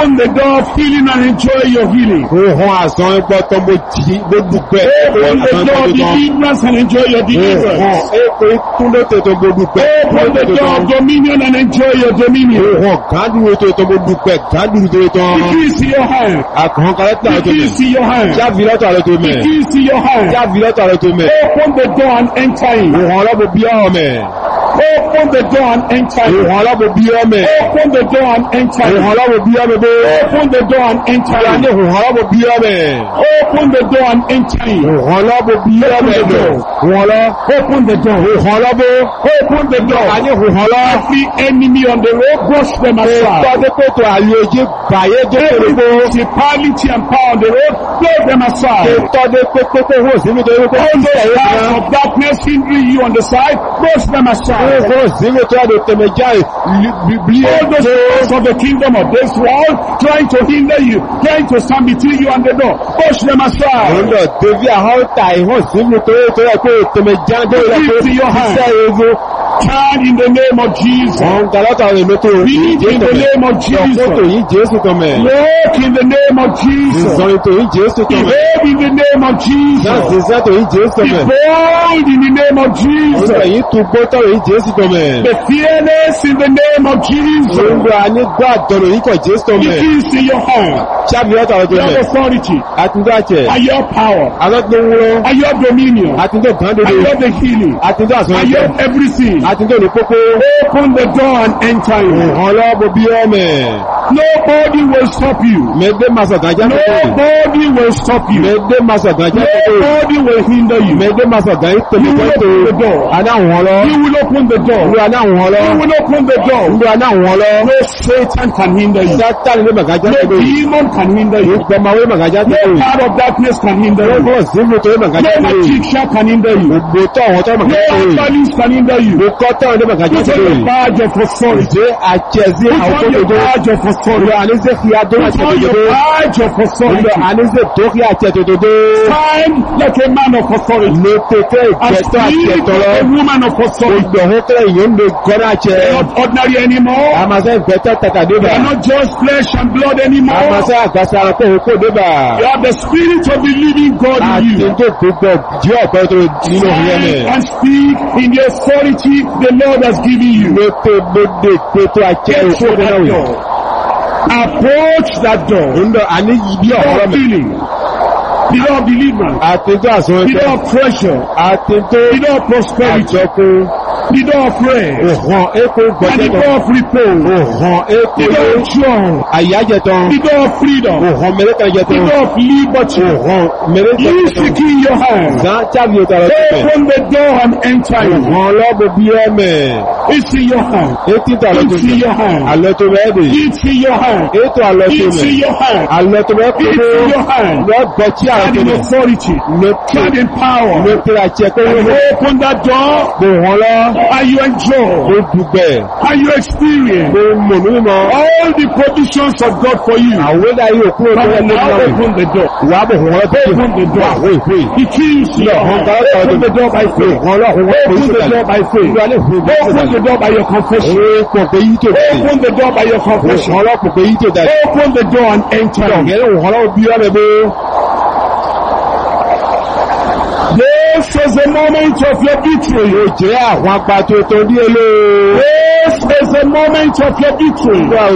Open the door of healing and enjoy your healing. Ohun àsán ẹgbọ́ tó mo dúpẹ́. Open the door of deliverance and enjoy your deliverance. Ohun èkó ìkúnlẹ̀ tó mo dúpẹ́. Open the door of dominion and enjoy your dominion. Ohun gádùrú tó mo dúpẹ́. Gádùrú tó. The keys to your hand. Àkàn kálẹ́tà The tó mẹ́. keys to your hand. Jábì lọ́tọ̀ àrẹ tó The mẹ́. keys to your hand. Jábì lọ́tọ̀ àrẹ tó mẹ́. Open the door and enter in. Ohun ọlọ́bù bí ọ̀ mẹ́. Open the door and enter in. Ohun ọlọ́bù bí ọ̀ mẹ́. Open the door and enter in. Ohun ọlọ́bù bí ọ̀ mẹ́ bó. Open the door and enter in. Ohun ọlọ́bù bí ọ̀ mẹ́. Open the door and enter in. Ohun ọlọ́bù bí ọ̀ mẹ́ bó. Ohun ọlọ́. Open the door. Ohun ọlọ́bù. Open the door. Àní ohun ọlọ́. Every enemy on the road, brush them aside. Tọ́dé pètò àyèjì bàyé Every dókòrò. principality and power on the road, blow them aside. Tọ́dé pépépé hó sí nítorí pé All those powers of darkness hindering you on the side, brush them aside. hó sí nítorí tẹ̀mẹ̀já bí All those powers of the kingdom of this world trying to hinder you, trying to stand between you and the door, push them aside. ọ̀nà David àhọ́ta ìhàn sí nítorí pé tẹ̀mẹ̀já dé Lift to your hand. iṣẹ́ ewu. Turn in the name of Jesus. Wọ́n galọ́ta rẹ̀ lótó Read in the name of Ọkọ̀tò Jesus. yìí Jésù tọ́mẹ̀. Walk in the name of Jesus. Ìsọ̀rìntò yìí Jésù tọ́mẹ̀. Behave in the name of Jesus. Láti ìsẹ́tò yìí Jésù Be tọ́mẹ̀. bold in the name of Ọ̀nà Jesus. yìí tún gbọ́tọ̀ yìí Jésù tọ́mẹ̀. Be fearless in the name of Jesus. Òǹgbà ní gbàdọ̀rọ̀ yìí kọ̀ Jésù The tọ́mẹ̀. keys in your hand. Ṣáàbì ọ̀tà rẹ̀ Your tọ́mẹ̀. authority. Àtúndàjẹ̀. And your power. Alọ́gbọ̀nwúrọ̀. And your dominion. Àtúndọ̀ And gàndòdò. your the healing. Àtúndọ̀ And àsọ̀rọ̀. your everything. Àtúndọ̀ ní pópó. Open the door and enter in. Ọlọ́bù bí ọmẹ̀. Nobody will stop you. Mẹ́gbẹ́ masọ̀gájá tó kò. Nobody will stop you. Mẹ́gbẹ́ masọ̀gájá tó kò. Nobody will hinder you. Mẹ́gbẹ́ masọ̀gájá tó You will kò. open the door. Adáhùn ọlọ́. You will open the door. Ìlú adáhùn ọlọ́. You will open the door. Ìlú adáhùn ọlọ́. No Satan can hinder you. Sátánì lé màgájá tó No kò. demon can hinder you. Ìgbọ̀mọ̀wé màgájá tó No kò. power of darkness can hinder you. Ọgbọ́n símú tó lé màgájá No tó kò. magician can hinder you. Gbogbo tó àwọn tó No màgájá tó kò. actualist can hinder you. Gbogbo tó àwọn tó màgájá Put tó on kò. your badge of authority. Ṣé àjẹsí Put àwọn on tó your kò. badge of authority. Àníṣe fi adó Put àti on your òdòdó. badge of authority. Àníṣe dókí àti òdòdó. Stand like a man of authority. Ló tètè And ìgbẹ́tọ́ àti speak ẹ̀tọ́ like lọ. a woman of authority. Ìgbọ̀hún tẹ́lẹ̀ yóò lè gọ́nà jẹ. They are not ordinary anymore. Àmàṣẹ́ ìgbẹ́tọ́ tàtà They débà. are not just flesh and blood anymore. Àmàṣẹ́ àgbàṣà àkọ́ òkú débà. You have the spirit of the living God in Àti you. tó gbogbo jí ọ̀pẹ́ tó nínú òun yẹn mẹ́. And speak in the authority the Lord has given you. Ló tó gbogbo ètò àjẹ́ Get òkú to nínú that òun. door. Approach that door. Ńlọ àní ibi The door ọ̀rọ̀ of mẹ́. healing. The door of deliverance. Àti tó àsán The ẹgbẹ́. door of treasure. Àti tó The door of prosperity. àjọkún. The door of rest. Òhàn ékó And the gbọ́jẹ́tọ̀. door of repose. Òhàn ékó The door of joy. àyájẹ̀tọ̀. The door of freedom. Òhàn mẹ́rẹ́kàjẹ̀tọ̀. The door of liberty. Òhàn You mẹ́rẹ́kàjẹ̀tọ̀. stick in your hand. Zan chábì òtà rẹ̀ tẹ̀fẹ̀. Open the door and enter in. Òhàn ọlọ́bù bí ẹ̀mẹ̀. It's in your hand. Etí tó àlọ́ tó It's in mẹ́. your hand. Àlọ́ tó mẹ́ dè. It's in your hand. Ètò àlọ́ tó It's in mẹ́. your hand. Àlọ́ tó mẹ́ It's kúrò. in your hand. Lọ́gbọ̀ tí àlọ́ And tó in mẹ́. authority. Lókè. And in power. Lókè àjẹ́ pé And wọ́n open that door. bò wọ́n lọ. And you enjoy. Ó dùgbẹ̀. And you experience Ó mọ̀ nínú mọ́. all the provisions of God for you. Àwọn ẹ̀dá yóò kúrò tó yẹ But kó now náà. open the door. Wà á bò wọ́n lọ tó Open the door. Àwọn ìwé. The keys in your hand. Open the door by faith. Wọ́n lọ wọ́n Open the door by faith. Open the door by your confession. Ó pọ̀ pé yí tó dẹ̀. Open the door by your confession. Wọ́n lọ pọ̀ pé yí tó dẹ̀. Open the door and enter. Ọ̀gẹ́rẹ́ wọ́n lọ bí wọ́n bẹ̀ bó. This is the moment of your victory. Ó jẹ́ àwọn apá tó tó ní elé. This is the moment of your victory.